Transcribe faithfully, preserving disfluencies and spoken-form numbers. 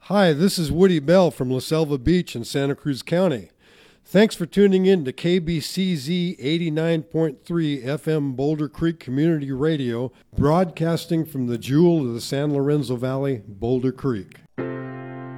Hi, this is Woody Bell from La Selva Beach in Santa Cruz County. Thanks for tuning in to K B C Z eighty-nine point three F M Boulder Creek Community Radio, broadcasting from the jewel of the San Lorenzo Valley, Boulder Creek.